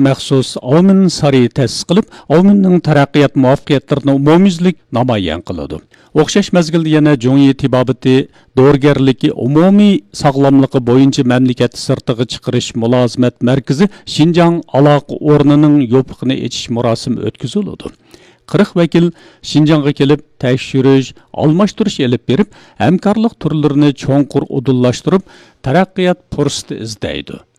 maxsus Avmin sari ta'sis qilib, Avminning taraqqiyot muvaffaqiyatlarini umumyuzlik namoyon qiladi. O'xshash mezgilda yana Jongi tibobati dorigarligi umumiy sog'lomligi bo'yicha mamlakat sirtiga chiqarish mulozimat markazi Xinjiang aloqa o'rnining yopiqini echish murosimi o'tkaziladi. 40 vakil Xinjiangga kelib tekshirish, almashtirish elib berib, hamkorlik turlarini cho'nqur udullaştırib, taraqqiyot fursati izlaydi.